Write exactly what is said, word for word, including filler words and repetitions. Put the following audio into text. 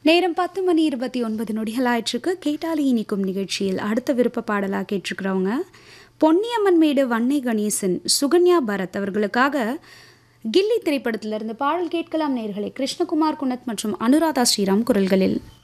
நேரம் பத்து மணி இருபத்தி ஒன்பது நொடிகள் ஆயிற்றுக்கு கேட்டாலி இனிக்கும் நிகழ்ச்சியில் அடுத்த விருப்ப பாடலாக கேட்டிருக்கிறவங்க பொன்னியம்மன் மேடு வன்னை கணேசன் சுகன்யா பரத் அவர்களுக்காக கில்லி திரைப்படத்திலிருந்து பாடல் கேட்கலாம் நேயர்களே. கிருஷ்ணகுமார் குணத் மற்றும் அனுராதா ஸ்ரீராம் குரல்களில்.